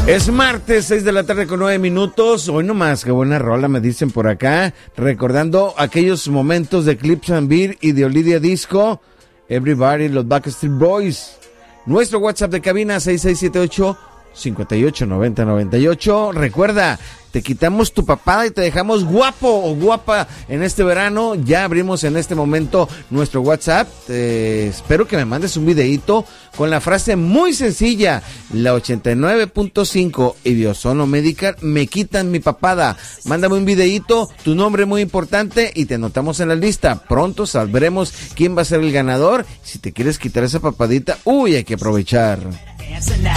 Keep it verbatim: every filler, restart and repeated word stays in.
Es martes, seis de la tarde con nueve minutos. Hoy nomás, qué buena rola me dicen por acá. Recordando aquellos momentos de Clips and Beer y de Olivia Disco. Everybody, los Backstreet Boys. Nuestro WhatsApp de cabina seis seis siete ocho, cinco ocho nueve cero nueve ocho. Recuerda, te quitamos tu papada y te dejamos guapo o guapa en este verano. Ya abrimos en este momento nuestro WhatsApp. Eh, espero que me mandes un videíto con la frase muy sencilla: la ochenta y nueve punto cinco y Biosono Medical me quitan mi papada. Mándame un videíto, tu nombre muy importante y te anotamos en la lista. Pronto sabremos quién va a ser el ganador. Si te quieres quitar esa papadita, uy, hay que aprovechar. Dancing now.